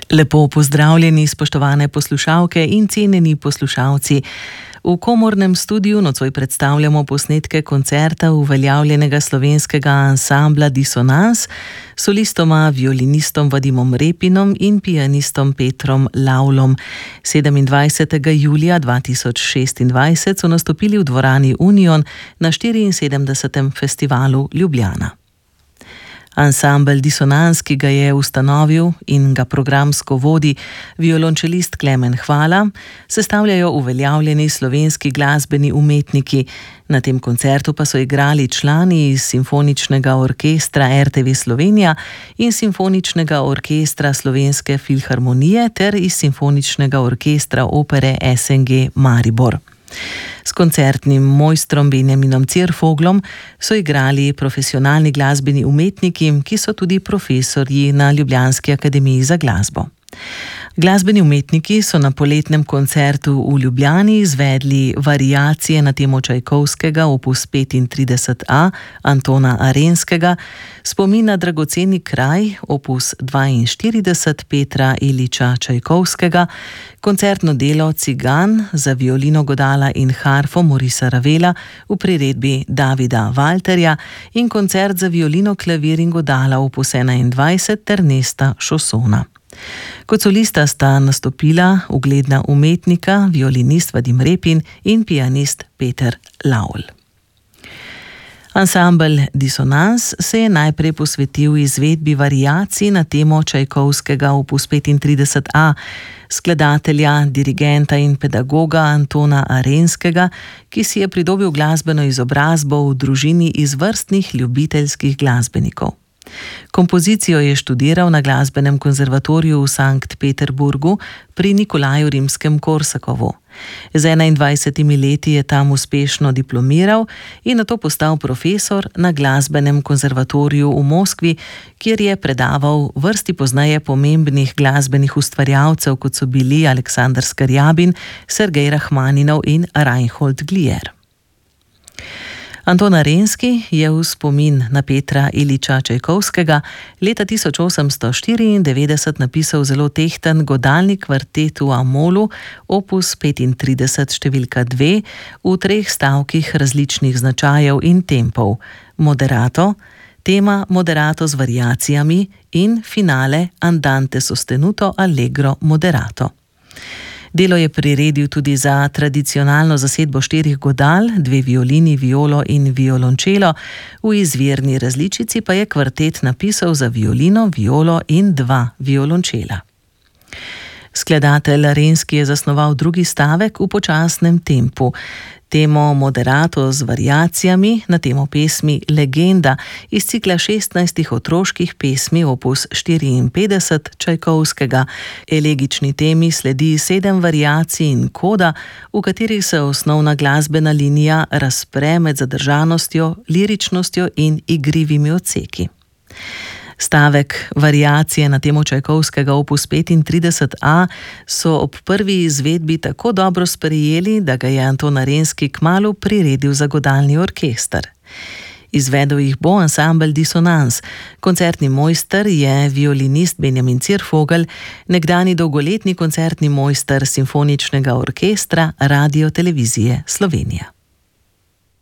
Lepo pozdravljeni, spoštovane poslušalke in cenjeni poslušalci. V komornem studiu nocoj predstavljamo posnetke koncerta uveljavljenega slovenskega ansambla Disonans, solistoma violinistom Vadimom Repinom in pianistom Petrom Lavlom. 27. julija 2026 so nastopili v dvorani Union na 74. festivalu Ljubljana. Ansambel Disonans, ki ga je ustanovil in ga programsko vodi violončelist Klemen Hvala, sestavljajo uveljavljeni slovenski glasbeni umetniki. Na tem koncertu pa so igrali člani iz Simfoničnega orkestra RTV Slovenija in Simfoničnega orkestra Slovenske filharmonije ter iz Simfoničnega orkestra opere SNG Maribor. S koncertnim mojstrom Benjaminom Cirfoglom so igrali profesionalni glasbeni umetniki, ki so tudi profesorji na Ljubljanski akademiji za glasbo. Glasbeni umetniki so na poletnem koncertu v Ljubljani izvedli variacije na temo Čajkovskega opus 35a Antona Arenskega, Spomin na dragoceni kraj opus 42 Petra Iliča Čajkovskega, koncertno delo Cigan za violino, godala in harfo Morisa Ravela v priredbi Davida Valterja in koncert za violino, klavir in godala opus 21 Ernesta Šosona. Kot solista sta nastopila ugledna umetnika, violinist Vadim Repin in pianist Peter Lavl. Ansambel Disonans se je najprej posvetil izvedbi variacij na temo Čajkovskega opus 35a, skladatelja, dirigenta in pedagoga Antona Arenskega, ki si je pridobil glasbeno izobrazbo v družini izvrstnih ljubiteljskih glasbenikov. Kompozicijo je študiral na glasbenem konzervatoriju v Sankt Peterburgu pri Nikolaju Rimskem-Korsakovu. Z 21 leti je tam uspešno diplomiral in nato postal profesor na glasbenem konzervatoriju v Moskvi, kjer je predaval vrsti pozneje pomembnih glasbenih ustvarjalcev, kot so bili Aleksandr Skrjabin, Sergej Rahmaninov in Reinhold Glier. Anton Arenski je v spomin na Petra Iliča Čajkovskega leta 1894 napisal zelo tehten godalni kvartet v A-molu opus 35 številka 2 v 3 stavkih različnih značajev in tempov: moderato, tema moderato z variacijami in finale andante sostenuto allegro moderato. Delo je priredil tudi za tradicionalno zasedbo 4 godal, 2 violini, violo in violončelo, v izvirni različici pa je kvartet napisal za violino, violo in 2 violončela. Skladatelj Arenski je zasnoval drugi stavek v počasnem tempu. Temo moderato z variacijami na temo pesmi Legenda iz cikla 16 otroških pesmi opus 54 Čajkovskega. Elegični temi sledi 7 variacij in koda, v katerih se osnovna glasbena linija razpre med zadržanostjo, liričnostjo in igrivimi odseki. Stavek variacije na temo Čajkovskega opus 35a so ob prvi izvedbi tako dobro sprejeli, da ga je Anton Arenski kmalu priredil za godalni orkester. Izvedel jih bo ansambel Disonans. Koncertni mojster je violinist Benjamin Cirfogl, nekdani dolgoletni koncertni mojster Simfoničnega orkestra Radio Televizije Slovenija.